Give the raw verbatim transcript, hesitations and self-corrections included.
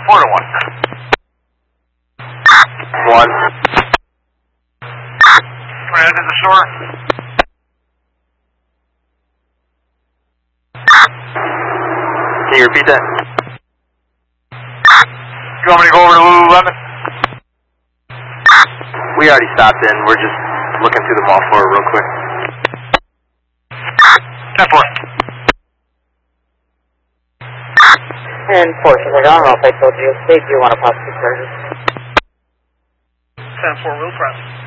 Four to one. One. Right into the shore. Can you repeat that? You want me to go over to Lululemon? We already stopped in. We're just looking through the mall floor real quick. ten four. And fortunately, I don't know if I told you, they do want to possibly charge us. ten four, will press.